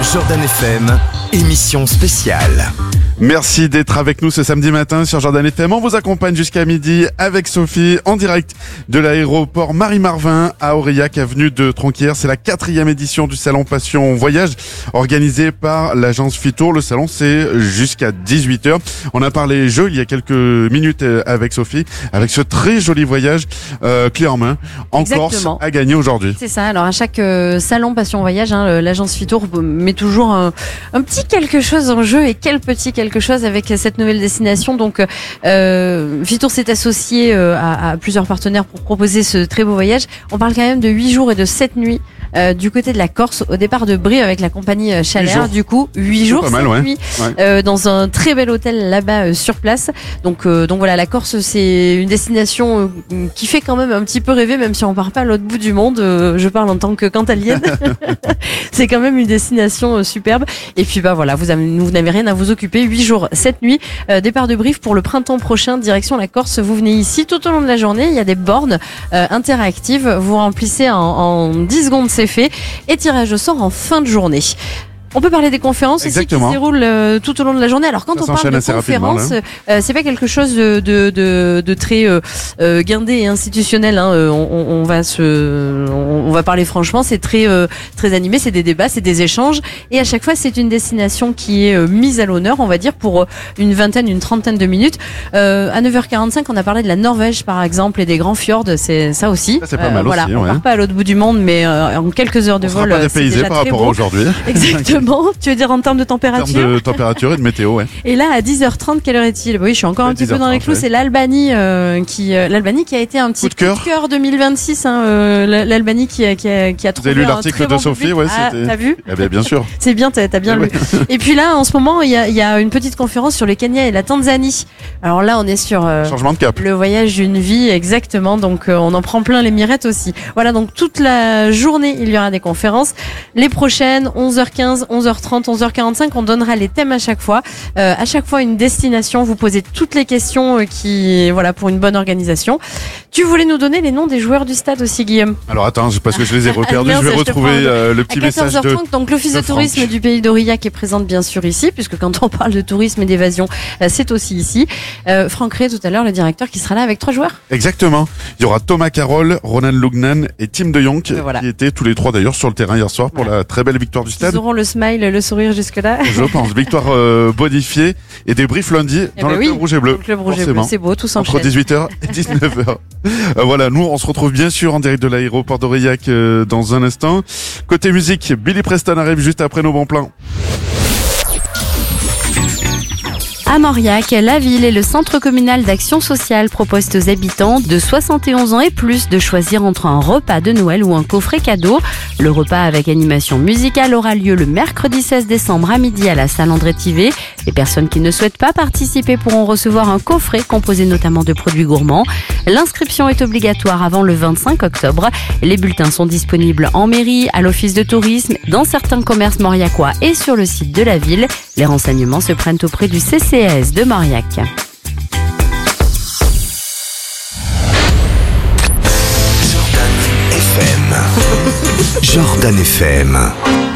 Jordan FM, émission spéciale. Merci d'être avec nous ce samedi matin sur Jordan FM. On vous accompagne jusqu'à midi avec Sophie en direct de l'aéroport Marie-Marvin à Aurillac, avenue de Tronquières. C'est la 4e édition du salon Passion Voyage organisé par l'agence Fitur. Le salon, c'est jusqu'à 18h. On a parlé jeux il y a quelques minutes avec Sophie, avec ce très joli voyage clé en main en Corse à gagner aujourd'hui. C'est ça. Alors à chaque salon Passion Voyage, l'agence Fitur met toujours un petit quelque chose en jeu. Et quel petit quelque chose avec cette nouvelle destination. Donc Fitur s'est associé à plusieurs partenaires pour proposer ce très beau voyage. On parle quand même de 8 jours et de 7 nuits du côté de la Corse, au départ de Brive avec la compagnie Chalair. Du coup 8 jours, 7 nuits dans un très bel hôtel là-bas sur place. Donc voilà, la Corse, c'est une destination qui fait quand même un petit peu rêver, même si on part pas à l'autre bout du monde. Je parle en tant que cantalienne. C'est quand même une destination superbe. Et puis voilà, vous n'avez rien à vous occuper. 8 jours, 7 nuits, départ de Brive pour le printemps prochain, direction la Corse. Vous venez ici tout au long de la journée, il y a des bornes interactives, vous remplissez en 10 secondes, c'est fait, et tirage au sort en fin de journée. On peut parler des conférences aussi qui se déroulent tout au long de la journée. Alors quand on parle de conférences, c'est pas quelque chose de très guindé et institutionnel. On va parler franchement. C'est très animé. C'est des débats, c'est des échanges. Et à chaque fois, c'est une destination qui est mise à l'honneur, on va dire, pour une trentaine de minutes. À 9h45, on a parlé de la Norvège par exemple et des grands fjords. C'est ça aussi. Ça, c'est pas mal aussi. On part pas à l'autre bout du monde, mais en quelques heures de vol, c'est déjà par rapport à aujourd'hui. Exactement. Tu veux dire en termes de température? En termes de température et de météo, ouais. Et là, à 10h30, quelle heure est-il? Oui, je suis encore un petit peu dans les clous. C'est l'Albanie qui a été un petit coup de cœur 2026. L'Albanie qui a trouvé. Vous avez lu l'article de Sophie, ouais. T'as vu? Eh bien sûr. C'est bien, t'as bien lu. Et puis là, en ce moment, il y a une petite conférence sur le Kenya et la Tanzanie. Alors là, on est sur changement de cap. Le voyage d'une vie, exactement. Donc on en prend plein les mirettes aussi. Voilà, donc toute la journée, il y aura des conférences. Les prochaines, 11h15, 11h30, 11h45, on donnera les thèmes à chaque fois. À chaque fois, une destination. Vous posez toutes les questions pour une bonne organisation. Tu voulais nous donner les noms des joueurs du stade aussi, Guillaume? Alors attends, parce que je les ai reperdus, je vais retrouver le petit message de... À 14h30, donc l'Office de tourisme du pays d'Aurillac est présente bien sûr ici, puisque quand on parle de tourisme et d'évasion, c'est aussi ici. Franck Rey, tout à l'heure, le directeur, qui sera là avec 3 joueurs. Exactement. Il y aura Thomas Carroll, Ronan Lugnan et Tim de Jong, qui étaient tous les 3 d'ailleurs sur le terrain hier soir pour la très belle victoire du stade. Ils auront le smile, le sourire jusque-là. Je pense. Victoire bonifiée et débrief lundi dans le Club Rouge et Bleu. Le Club Rouge et Bleu, c'est beau, tout s'enchaîne. Entre 18h et 19h. Voilà, nous on se retrouve bien sûr en direct de l'aéroport d'Aurillac dans un instant. Côté musique, Billy Preston arrive juste après nos bons plans. À Mauriac, la ville et le centre communal d'action sociale proposent aux habitants de 71 ans et plus de choisir entre un repas de Noël ou un coffret cadeau. Le repas avec animation musicale aura lieu le mercredi 16 décembre à midi à la salle André Tivet. Les personnes qui ne souhaitent pas participer pourront recevoir un coffret composé notamment de produits gourmands. L'inscription est obligatoire avant le 25 octobre. Les bulletins sont disponibles en mairie, à l'office de tourisme, dans certains commerces mauriacois et sur le site de la ville. Les renseignements se prennent auprès du CCAS de Mauriac. Jordan FM.